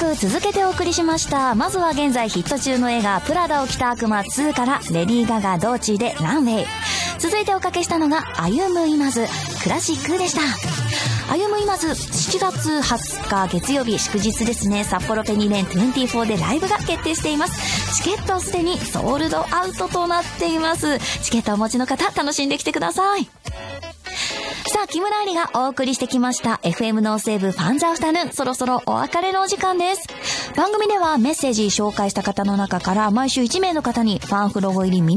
曲続けてお送りしました。まずは現在ヒット中の映画プラダを着た悪魔2からレディー・ガガ道中でランウェイ。続いておかけしたのが歩む今ずクラシックでした。歩む今ず7月20日月曜日祝日ですね。札幌ペニレン24でライブが決定しています。チケットはすでにソールドアウトとなっています。チケットをお持ちの方楽しんできてください。さあ、木村ありがお送りしてきました FM ノーセーブファンズアフタヌーン、そろそろお別れのお時間です。番組ではメッセージ紹介した方の中から毎週1名の方にファンフロゴ入り